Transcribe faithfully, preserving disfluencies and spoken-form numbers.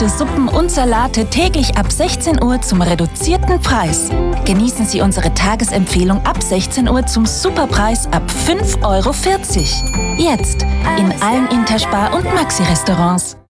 Gerichte, Suppen und Salate täglich ab sechzehn Uhr zum reduzierten Preis. Genießen Sie unsere Tagesempfehlung ab sechzehn Uhr zum Superpreis ab fünf Euro vierzig. Jetzt in allen Interspar- und Maxi-Restaurants.